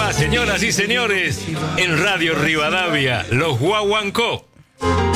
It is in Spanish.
señoras y señores, en Radio Rivadavia, los Guaguancó.